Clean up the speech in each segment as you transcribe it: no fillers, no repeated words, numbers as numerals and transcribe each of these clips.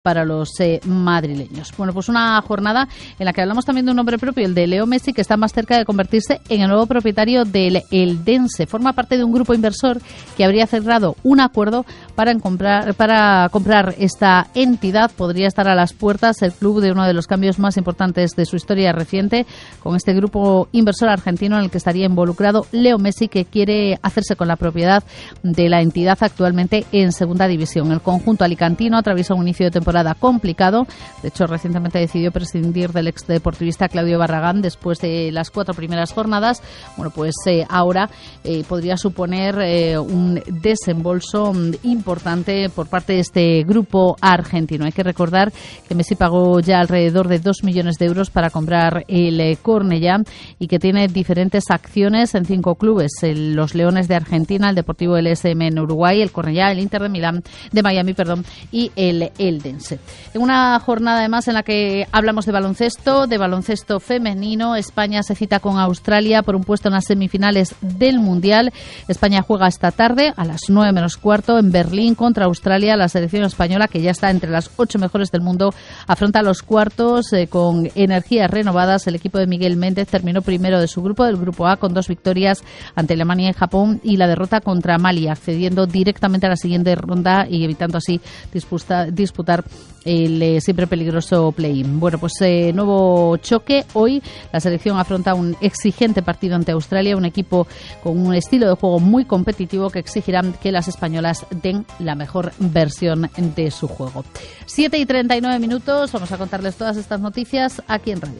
para los madrileños. Bueno, pues una jornada en la que hablamos también de un nombre propio, el de Leo Messi, que está más cerca de convertirse en el nuevo propietario del Eldense. Forma parte de un grupo inversor que habría cerrado un acuerdo para comprar esta entidad. Podría estar a las puertas el club de uno de los cambios más importantes de su historia reciente, con este grupo inversor argentino en el que estaría involucrado Leo Messi, que quiere hacerse con la propiedad de la entidad actualmente en segunda división. El conjunto alicantino atraviesa un inicio de temporada complicado. De hecho, recientemente decidió prescindir del exdeportivista Claudio Barragán después de las 4 primeras jornadas. Bueno, pues ahora podría suponer un desembolso importante por parte de este grupo argentino. Hay que recordar que Messi pagó ya alrededor de 2 millones de euros para comprar el Cornellá y que tiene diferentes acciones en 5 clubes: los Leones de Argentina, el Deportivo LSM en Uruguay, el Cornellá, el Inter de Miami, y el Eldense. En una jornada además en la que hablamos de baloncesto femenino. España se cita con Australia por un puesto en las semifinales del Mundial. España juega esta tarde a las 9 menos cuarto en Berlín contra Australia. La selección española, que ya está entre las 8 mejores del mundo, afronta los cuartos con energías renovadas. El equipo de Miguel Méndez terminó primero de su grupo, del grupo A, con 2 victorias ante Alemania y Japón y la derrota contra Mali, accediendo directamente a la siguiente ronda y evitando así disputar el siempre peligroso play-in. Bueno, pues nuevo choque. Hoy la selección afronta un exigente partido ante Australia, un equipo con un estilo de juego muy competitivo que exigirá que las españolas den la mejor versión de su juego. 7:39 minutos. Vamos a contarles todas estas noticias aquí en Radio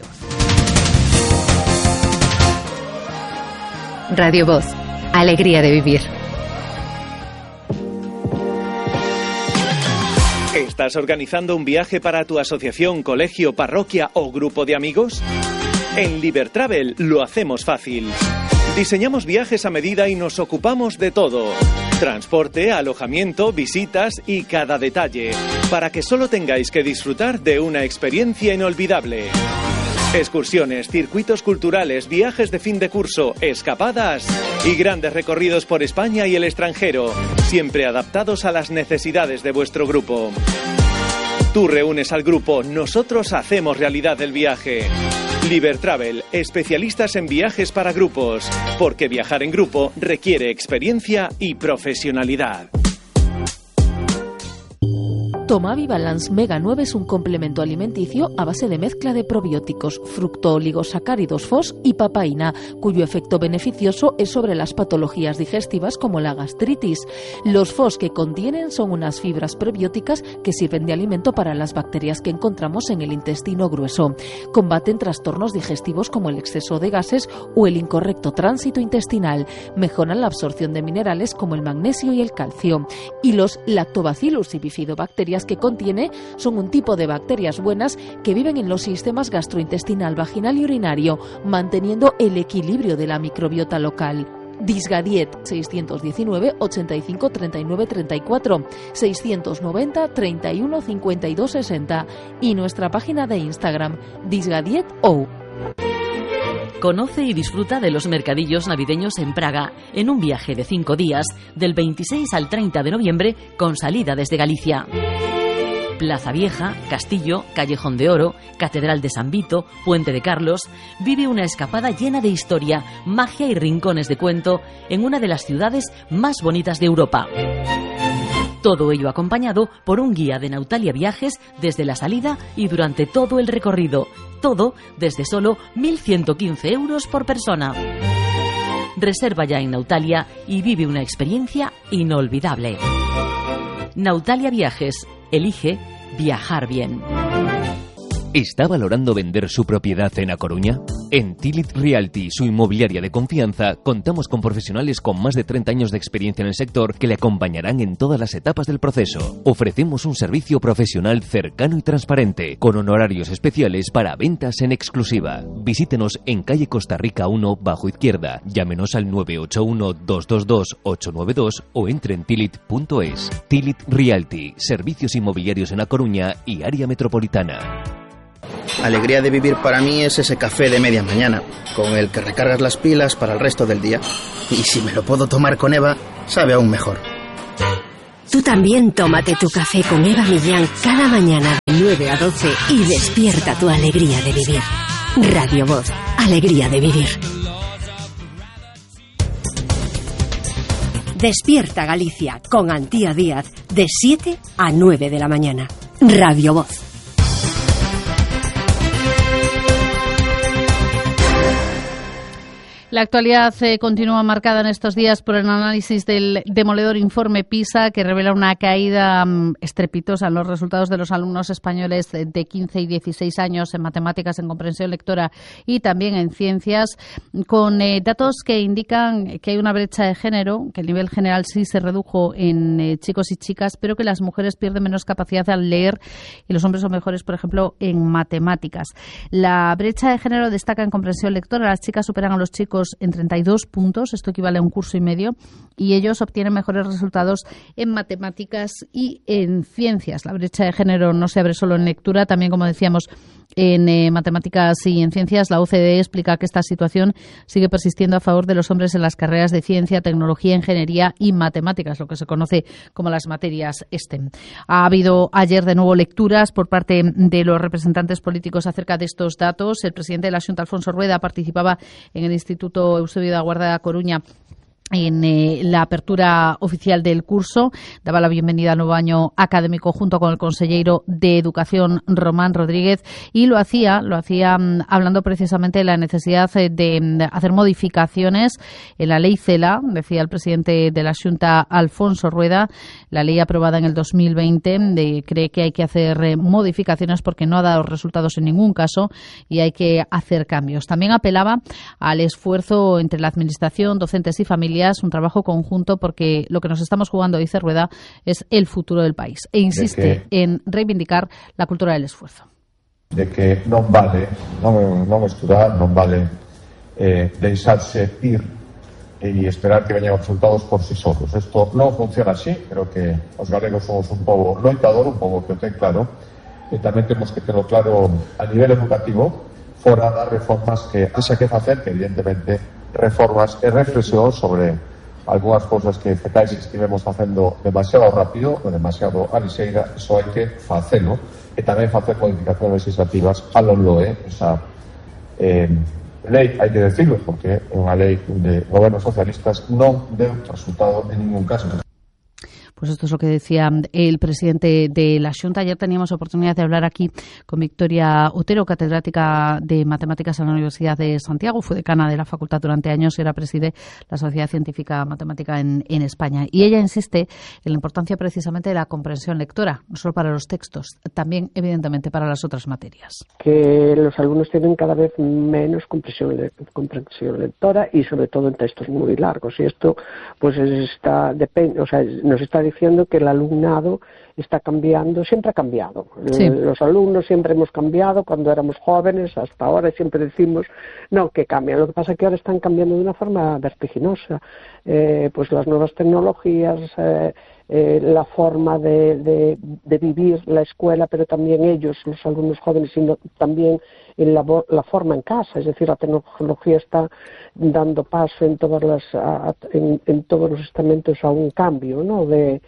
Voz. Radio Voz. Alegría de vivir. ¿Estás organizando un viaje para tu asociación, colegio, parroquia o grupo de amigos? En Libertravel lo hacemos fácil. Diseñamos viajes a medida y nos ocupamos de todo: transporte, alojamiento, visitas y cada detalle, para que solo tengáis que disfrutar de una experiencia inolvidable. Excursiones, circuitos culturales, viajes de fin de curso, escapadas y grandes recorridos por España y el extranjero, siempre adaptados a las necesidades de vuestro grupo. Tú reúnes al grupo, nosotros hacemos realidad el viaje. Libertravel, especialistas en viajes para grupos, porque viajar en grupo requiere experiencia y profesionalidad. Tomavi Balance Mega 9 es un complemento alimenticio a base de mezcla de probióticos, fructooligosacáridos FOS y papaína, cuyo efecto beneficioso es sobre las patologías digestivas como la gastritis. Los FOS que contienen son unas fibras prebióticas que sirven de alimento para las bacterias que encontramos en el intestino grueso. Combaten trastornos digestivos como el exceso de gases o el incorrecto tránsito intestinal. Mejoran la absorción de minerales como el magnesio y el calcio. Y los Lactobacillus y bifidobacterias que contiene son un tipo de bacterias buenas que viven en los sistemas gastrointestinal, vaginal y urinario, manteniendo el equilibrio de la microbiota local. Disgadiet 619 85 39 34 690 31 52 60 y nuestra página de Instagram disgadiet.o. Conoce y disfruta de los mercadillos navideños en Praga, en un viaje de 5 días, del 26 al 30 de noviembre, con salida desde Galicia. Plaza Vieja, Castillo, Callejón de Oro, Catedral de San Vito, Puente de Carlos. Vive una escapada llena de historia, magia y rincones de cuento en una de las ciudades más bonitas de Europa. Todo ello acompañado por un guía de Nautalia Viajes desde la salida y durante todo el recorrido. Todo desde solo 1.115 euros por persona. Reserva ya en Nautalia y vive una experiencia inolvidable. Nautalia Viajes. Elige viajar bien. ¿Está valorando vender su propiedad en A Coruña? En Tilit Realty, su inmobiliaria de confianza, contamos con profesionales con más de 30 años de experiencia en el sector que le acompañarán en todas las etapas del proceso. Ofrecemos un servicio profesional cercano y transparente, con honorarios especiales para ventas en exclusiva. Visítenos en calle Costa Rica 1, bajo izquierda. Llámenos al 981-222-892 o entre en tilit.es. Tilit Realty, servicios inmobiliarios en A Coruña y área metropolitana. Alegría de vivir para mí es ese café de media mañana, con el que recargas las pilas para el resto del día. Y si me lo puedo tomar con Eva, sabe aún mejor. Tú también tómate tu café con Eva Millán cada mañana de 9 a 12 y despierta tu alegría de vivir. Radio Voz, alegría de vivir. Despierta Galicia con Antía Díaz de 7 a 9 de la mañana. Radio Voz. La actualidad continúa marcada en estos días por el análisis del demoledor informe PISA, que revela una caída estrepitosa en los resultados de los alumnos españoles de 15 y 16 años en matemáticas, en comprensión lectora y también en ciencias, con datos que indican que hay una brecha de género, que el nivel general sí se redujo en chicos y chicas, pero que las mujeres pierden menos capacidad al leer y los hombres son mejores, por ejemplo, en matemáticas. La brecha de género destaca en comprensión lectora. Las chicas superan a los chicos en 32 puntos, esto equivale a un curso y medio, y ellos obtienen mejores resultados en matemáticas y en ciencias. La brecha de género no se abre solo en lectura, también, como decíamos, en matemáticas y en ciencias. La OCDE explica que esta situación sigue persistiendo a favor de los hombres en las carreras de ciencia, tecnología, ingeniería y matemáticas, lo que se conoce como las materias STEM. Ha habido ayer de nuevo lecturas por parte de los representantes políticos acerca de estos datos. El presidente de la Xunta, Alfonso Rueda, participaba en el Instituto Eusebio da Guarda da Coruña en la apertura oficial del curso. Daba la bienvenida al nuevo año académico junto con el consejero de Educación, Román Rodríguez, y lo hacía hablando precisamente de la necesidad de hacer modificaciones en la ley CELA. Decía el presidente de la Xunta, Alfonso Rueda, la ley aprobada en el 2020, cree que hay que hacer modificaciones porque no ha dado resultados en ningún caso y hay que hacer cambios. También apelaba al esfuerzo entre la administración, docentes y familias, un trabajo conjunto, porque lo que nos estamos jugando, dice Rueda, es el futuro del país, e insiste en reivindicar la cultura del esfuerzo. De que non estudar, non vale deixarse ir e esperar que veñan os resultados por si solos. Isto non funciona así. Creo que os galegos somos un pobo loitador, un pobo que o ten claro, e tamén temos que terlo claro a nivel educativo, fora das reformas que haxa que facer, que evidentemente reformas e reflexión sobre algunhas cousas que quizáis estivemos facendo demasiado rápido ou demasiado a lixeira. Iso hai que facelo e tamén facer modificacións legislativas a lo LOE. Esa lei, hai que decirlo, porque é unha lei de gobernos socialistas, non deu resultado en ningún caso. Pues esto es lo que decía el presidente de la Xunta. Ayer teníamos oportunidad de hablar aquí con Victoria Otero, catedrática de Matemáticas en la Universidad de Santiago. Fue decana de la facultad durante años y ahora preside la Sociedad Científica Matemática en España. Y ella insiste en la importancia precisamente de la comprensión lectora, no solo para los textos, también evidentemente para las otras materias. Que los alumnos tienen cada vez menos comprensión lectora y sobre todo en textos muy largos. Y esto pues nos está diciendo que el alumnado está cambiando, siempre ha cambiado. Sí. Los alumnos siempre hemos cambiado cuando éramos jóvenes, hasta ahora, y siempre decimos que cambian. Lo que pasa es que ahora están cambiando de una forma vertiginosa. Pues las nuevas tecnologías, la forma de vivir la escuela, pero también ellos, los alumnos jóvenes, sino también en la forma en casa. Es decir, la tecnología está dando paso en todos los estamentos a un cambio, ¿no?,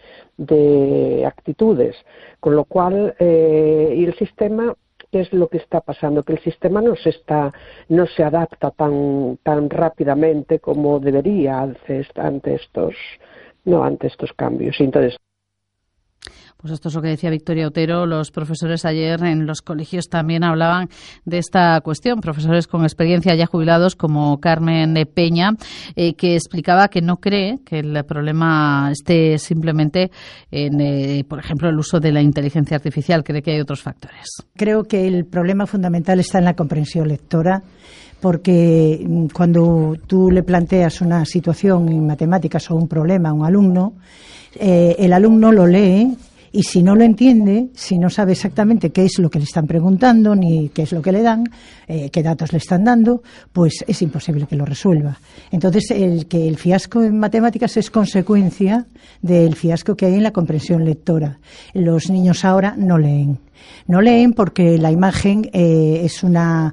de actitudes, con lo cual y el sistema, ¿qué es lo que está pasando? Que el sistema no se adapta tan rápidamente como debería ante estos cambios. Entonces, pues esto es lo que decía Victoria Otero. Los profesores ayer en los colegios también hablaban de esta cuestión. Profesores con experiencia ya jubilados como Carmen Peña, que explicaba que no cree que el problema esté simplemente en, por ejemplo, el uso de la inteligencia artificial. Cree que hay otros factores. Creo que el problema fundamental está en la comprensión lectora, porque cuando tú le planteas una situación en matemáticas o un problema a un alumno, el alumno lo lee. Y si no lo entiende, si no sabe exactamente qué es lo que le están preguntando ni qué es lo que le dan, qué datos le están dando, pues es imposible que lo resuelva. Entonces, el fiasco en matemáticas es consecuencia del fiasco que hay en la comprensión lectora. Los niños ahora no leen. No leen porque la imagen es una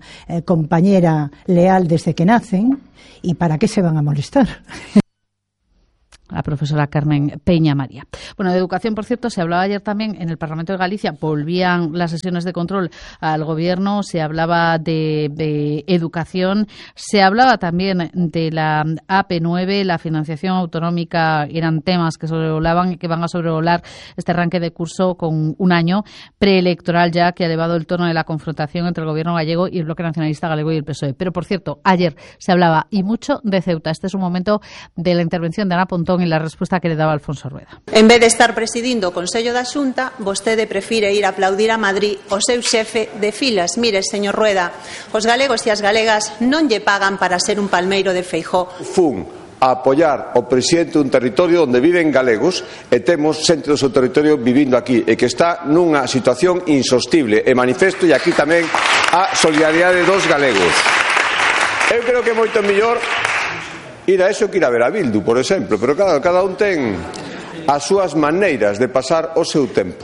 compañera leal desde que nacen, y ¿para qué se van a molestar? la profesora Carmen Peña María. Bueno, de educación, por cierto, se hablaba ayer también en el Parlamento de Galicia, volvían las sesiones de control al Gobierno, se hablaba de educación, se hablaba también de la AP9, la financiación autonómica, eran temas que sobrevolaban y que van a sobrevolar este arranque de curso con un año preelectoral ya que ha elevado el tono de la confrontación entre el Gobierno gallego y el Bloque Nacionalista Galego y el PSOE. Pero, por cierto, ayer se hablaba y mucho de Ceuta. Este es un momento de la intervención de Ana Pontón y la respuesta que le daba Alfonso Rueda. En vez de estar presidindo o Consello da Xunta, vostede prefire ir a aplaudir a Madrid o seu xefe de filas. Mire, señor Rueda, os galegos e as galegas non lle pagan para ser un palmeiro de Feijóo. Fun a apoiar o presidente dun territorio onde viven galegos e temos xente do seu territorio vivindo aquí e que está nunha situación insostible e manifesto e aquí tamén a solidaridade dos galegos. Eu creo que é moito mellor ir a eso que ir a ver a Bildu, por exemplo, pero claro, cada un ten as súas maneiras de pasar o seu tempo.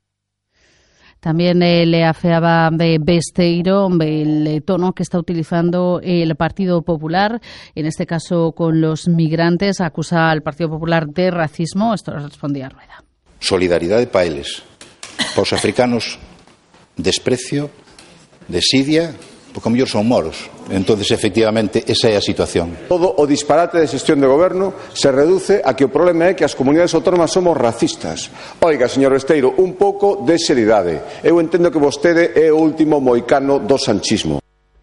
También le afeaba Besteiro el tono que está utilizando el Partido Popular, en este caso con los migrantes, acusa al Partido Popular de racismo. Esto lo respondía Rueda. Solidaridade pa eles, pa os africanos, desprecio, desidia, porque ao mellor son moros. Entonces, efectivamente, esa é a situación. Todo o disparate de xestión de goberno se reduce a que o problema é que as comunidades autónomas somos racistas. Oiga, señor Besteiro, un pouco de seriedade. Eu entendo que vostede é o último moicano do sanchismo.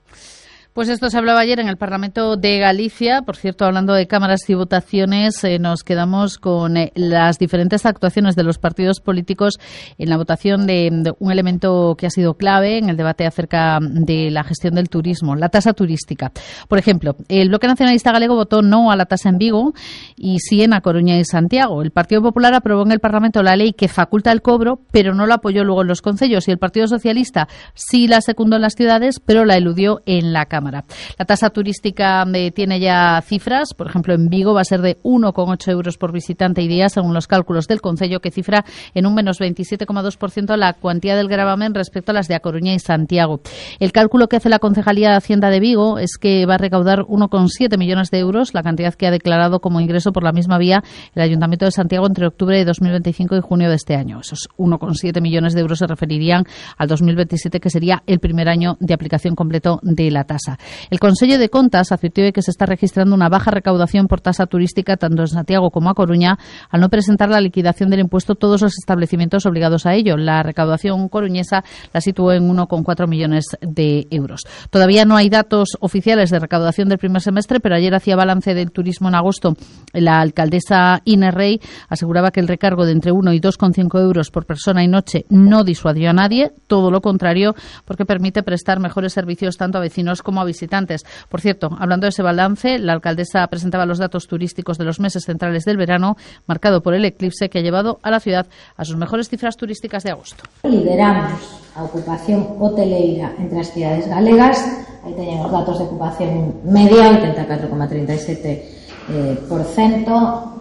Pues esto se hablaba ayer en el Parlamento de Galicia. Por cierto, hablando de cámaras y votaciones, nos quedamos con las diferentes actuaciones de los partidos políticos en la votación de un elemento que ha sido clave en el debate acerca de la gestión del turismo, la tasa turística. Por ejemplo, el Bloque Nacionalista Galego votó no a la tasa en Vigo y sí en A Coruña y Santiago. El Partido Popular aprobó en el Parlamento la ley que faculta el cobro, pero no la apoyó luego en los concellos. Y el Partido Socialista sí la secundó en las ciudades, pero la eludió en la Cámara. La tasa turística tiene ya cifras. Por ejemplo, en Vigo va a ser de 1,8 euros por visitante y día, según los cálculos del Concello, que cifra en un menos 27,2% la cuantía del gravamen respecto a las de A Coruña y Santiago. El cálculo que hace la Concejalía de Hacienda de Vigo es que va a recaudar 1,7 millones de euros, la cantidad que ha declarado como ingreso por la misma vía el Ayuntamiento de Santiago entre octubre de 2025 y junio de este año. Esos 1,7 millones de euros se referirían al 2027, que sería el primer año de aplicación completo de la tasa. El Consello de Contas advirtió de que se está registrando una baja recaudación por tasa turística tanto en Santiago como a Coruña al no presentar la liquidación del impuesto todos los establecimientos obligados a ello. La recaudación coruñesa la situó en 1,4 millones de euros. Todavía no hay datos oficiales de recaudación del primer semestre, pero ayer hacía balance del turismo en agosto. La alcaldesa Inés Rey aseguraba que el recargo de entre 1 y 2,5 euros por persona y noche no disuadió a nadie, todo lo contrario, porque permite prestar mejores servicios tanto a vecinos como a visitantes. Por cierto, hablando de ese balance, la alcaldesa presentaba los datos turísticos de los meses centrales del verano, marcado por el eclipse que ha llevado a la ciudad a sus mejores cifras turísticas de agosto. Lideramos a ocupación hoteleira entre as cidades galegas. Aí teñen os datos de ocupación media, 84,37%,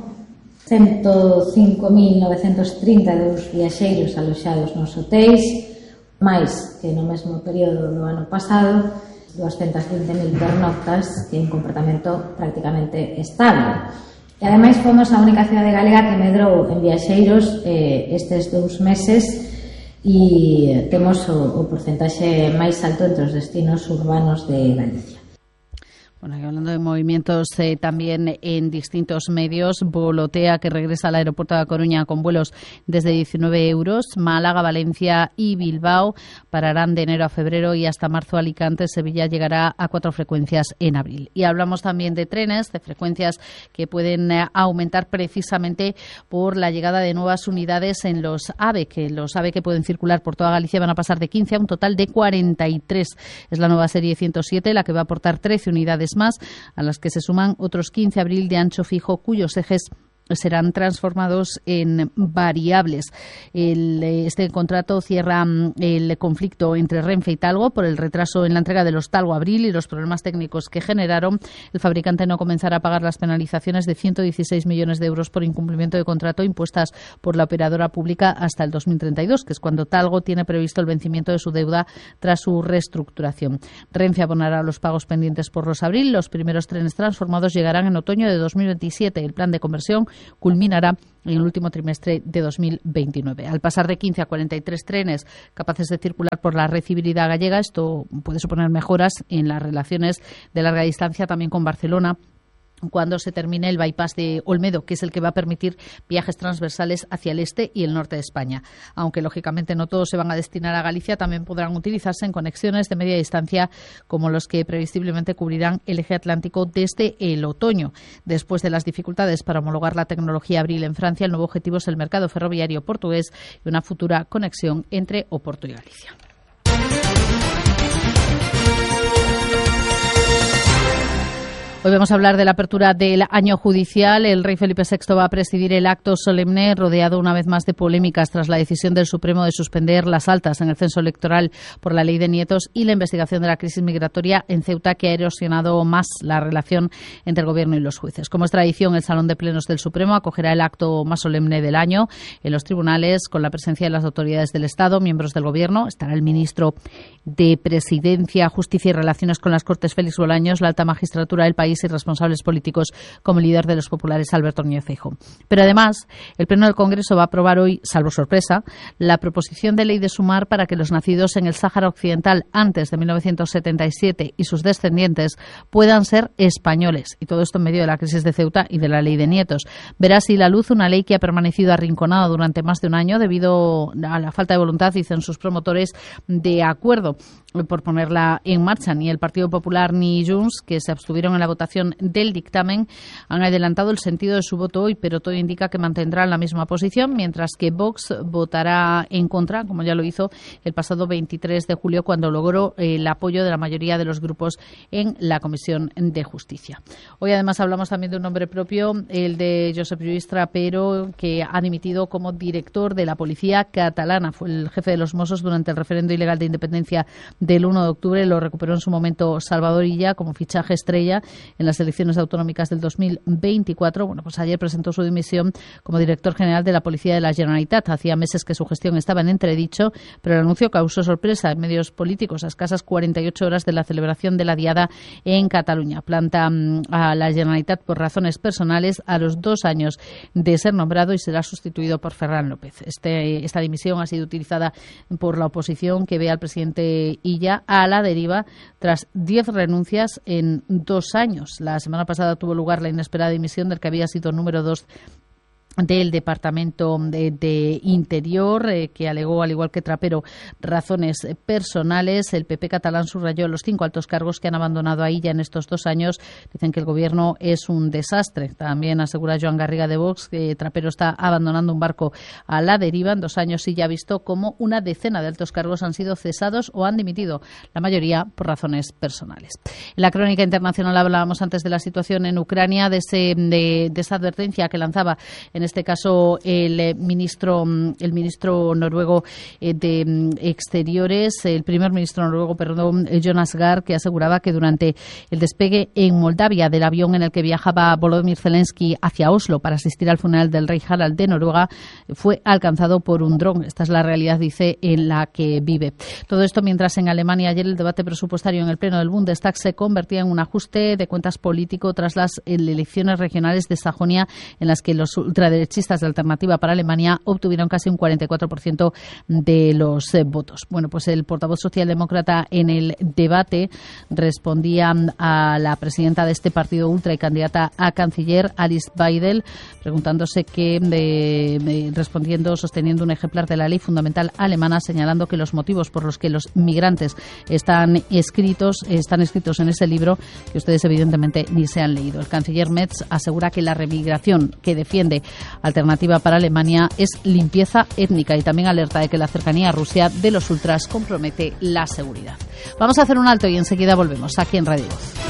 105.932 viaxeiros aloxados nos hotéis, máis que no mesmo período do ano pasado, 220.000 pernoctas, que é un comportamento prácticamente estable. E ademais fomos a única cidade galega que medrou en viaxeiros estes 2 meses e temos o porcentaxe máis alto entre os destinos urbanos de Galicia. Bueno, y hablando de movimientos también en distintos medios, Volotea, que regresa al aeropuerto de A Coruña con vuelos desde 19 euros, Málaga, Valencia y Bilbao pararán de enero a febrero y hasta marzo Alicante. Sevilla llegará a 4 frecuencias en abril. Y hablamos también de trenes, de frecuencias que pueden aumentar precisamente por la llegada de nuevas unidades en los AVE, que los AVE que pueden circular por toda Galicia van a pasar de 15 a un total de 43. Es la nueva serie 107, la que va a aportar 13 unidades más, a las que se suman otros 15 abril de ancho fijo, cuyos ejes serán transformados en variables. Este contrato cierra el conflicto entre Renfe y Talgo por el retraso en la entrega de los Talgo Abril y los problemas técnicos que generaron. El fabricante no comenzará a pagar las penalizaciones de 116 millones de euros por incumplimiento de contrato impuestas por la operadora pública hasta el 2032, que es cuando Talgo tiene previsto el vencimiento de su deuda tras su reestructuración. Renfe abonará los pagos pendientes por los Abril. Los primeros trenes transformados llegarán en otoño de 2027. El plan de conversión culminará en el último trimestre de 2029. Al pasar de 15 a 43 trenes capaces de circular por la red híbrida gallega, esto puede suponer mejoras en las relaciones de larga distancia también con Barcelona, cuando se termine el bypass de Olmedo, que es el que va a permitir viajes transversales hacia el este y el norte de España. Aunque, lógicamente, no todos se van a destinar a Galicia, también podrán utilizarse en conexiones de media distancia, como los que previsiblemente cubrirán el eje atlántico desde el otoño. Después de las dificultades para homologar la tecnología Abril en Francia, el nuevo objetivo es el mercado ferroviario portugués y una futura conexión entre Oporto y Galicia. Hoy vamos a hablar de la apertura del año judicial. El rey Felipe VI va a presidir el acto solemne, rodeado una vez más de polémicas tras la decisión del Supremo de suspender las altas en el censo electoral por la ley de nietos y la investigación de la crisis migratoria en Ceuta, que ha erosionado más la relación entre el Gobierno y los jueces. Como es tradición, el Salón de Plenos del Supremo acogerá el acto más solemne del año en los tribunales, con la presencia de las autoridades del Estado, miembros del Gobierno. Estará el ministro de Presidencia, Justicia y Relaciones con las Cortes, Félix Bolaños, la alta magistratura del país y responsables políticos como el líder de los populares, Alberto Núñez Feijóo. Pero además, el Pleno del Congreso va a aprobar hoy, salvo sorpresa, la proposición de ley de sumar para que los nacidos en el Sáhara Occidental antes de 1977 y sus descendientes puedan ser españoles. Y todo esto en medio de la crisis de Ceuta y de la ley de nietos. Verá así la luz una ley que ha permanecido arrinconada durante más de un año debido a la falta de voluntad, dicen sus promotores, de acuerdo por ponerla en marcha. Ni el Partido Popular ni Junts, que se abstuvieron en la votación del dictamen, han adelantado el sentido de su voto hoy, pero todo indica que mantendrán la misma posición, mientras que Vox votará en contra, como ya lo hizo el pasado 23 de julio, cuando logró el apoyo de la mayoría de los grupos en la Comisión de Justicia. Hoy además hablamos también de un nombre propio, el de Josep Lluís Trapero, que ha dimitido como director de la Policía Catalana. Fue el jefe de los Mossos durante el referendo ilegal de independencia del 1 de octubre. Lo recuperó en su momento Salvador Illa como fichaje estrella en las elecciones autonómicas del 2024. Bueno, pues ayer presentó su dimisión como director general de la Policía de la Generalitat. Hacía meses que su gestión estaba en entredicho, pero el anuncio causó sorpresa en medios políticos a escasas 48 horas de la celebración de la Diada en Cataluña. Planta a la Generalitat por razones personales a los 2 años de ser nombrado y será sustituido por Ferran López. Esta dimisión ha sido utilizada por la oposición, que ve al presidente Illa a la deriva tras 10 renuncias en 2 años. La semana pasada tuvo lugar la inesperada dimisión del que había sido número 2 del Departamento de Interior, que alegó, al igual que Trapero, razones personales. El PP catalán subrayó los 5 altos cargos que han abandonado a Illa en estos 2 años. Dicen que el gobierno es un desastre. También asegura Joan Garriga de Vox que Trapero está abandonando un barco a la deriva. En 2 años Illa ha visto cómo una decena de altos cargos han sido cesados o han dimitido, la mayoría por razones personales. En la crónica internacional hablábamos antes de la situación en Ucrania, de esa advertencia que lanzaba en este caso el ministro noruego de Exteriores, el primer ministro noruego, Jonas Gahr, que aseguraba que durante el despegue en Moldavia del avión en el que viajaba Volodymyr Zelensky hacia Oslo para asistir al funeral del rey Harald de Noruega, fue alcanzado por un dron. Esta es la realidad, dice, en la que vive. Todo esto mientras en Alemania ayer el debate presupuestario en el Pleno del Bundestag se convertía en un ajuste de cuentas político tras las elecciones regionales de Sajonia, en las que los ultraderechistas de Alternativa para Alemania obtuvieron casi un 44% de los votos. Bueno, pues el portavoz socialdemócrata en el debate respondía a la presidenta de este partido ultra y candidata a canciller, Alice Weidel, preguntándose sosteniendo un ejemplar de la ley fundamental alemana, señalando que los motivos por los que los migrantes están escritos en ese libro, que ustedes evidentemente ni se han leído. El canciller Metz asegura que la remigración que defiende Alternativa para Alemania es limpieza étnica, y también alerta de que la cercanía a Rusia de los ultras compromete la seguridad. Vamos a hacer un alto y enseguida volvemos aquí en Radio Voz.